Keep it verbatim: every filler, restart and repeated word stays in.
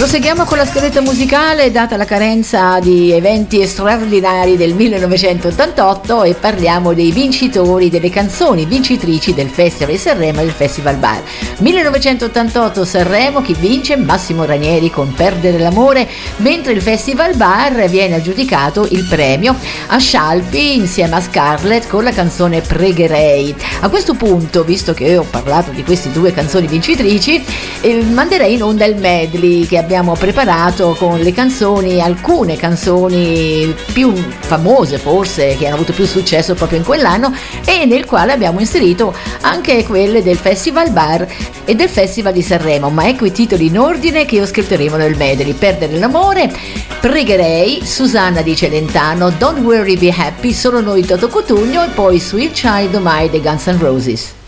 Proseguiamo con la scaletta musicale, data la carenza di eventi straordinari del millenovecentottantotto, e parliamo dei vincitori delle canzoni vincitrici del Festival di Sanremo e del Festival Bar. millenovecentottantotto Sanremo, chi vince? Massimo Ranieri con Perdere l'amore, mentre il Festival Bar viene aggiudicato il premio a Scialpi insieme a Scarlett con la canzone Pregherei. A questo punto, visto che ho parlato di queste due canzoni vincitrici, eh, manderei in onda il medley che abbiamo preparato con le canzoni, alcune canzoni più famose forse, che hanno avuto più successo proprio in quell'anno, e nel quale abbiamo inserito anche quelle del Festival Bar e del Festival di Sanremo. Ma ecco i titoli in ordine che ascolteremo nel medley: Perdere l'amore, Pregherei, Susanna di Celentano, Don't Worry Be Happy, Solo noi Toto Cutugno, e poi Sweet Child O' Mine dei Guns N' Roses.